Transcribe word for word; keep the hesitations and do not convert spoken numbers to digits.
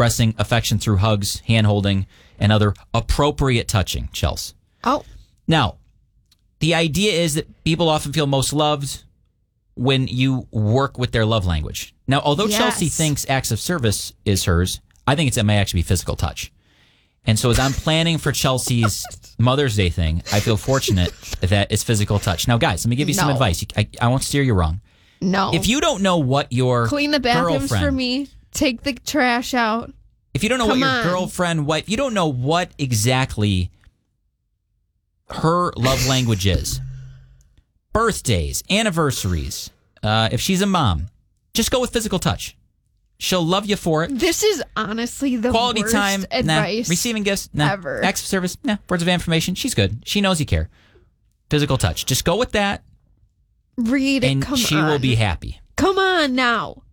expressing affection through hugs, hand-holding, and other appropriate touching, Chelsea. Oh. Now, the idea is that people often feel most loved when you work with their love language. Now, although Yes. Chelsea thinks acts of service is hers, I think it's, it may actually be physical touch. And so as I'm planning for Chelsea's Mother's Day thing, I feel fortunate that it's physical touch. Now, guys, let me give you some No. advice. I, I won't steer you wrong. No. If you don't know what your Clean the bathrooms girlfriend, for me. Take the trash out. if you don't know Come what your on. girlfriend, wife, you don't know what exactly her love language is. Birthdays, anniversaries, uh, if she's a mom, just go with physical touch. She'll love you for it. This is honestly the Quality worst time, advice nah. Receiving gifts, nah. ever. Acts of service, nah. Words of affirmation, she's good. She knows you care. Physical touch, just go with that, Read it. and Come she on. will be happy. Come on now.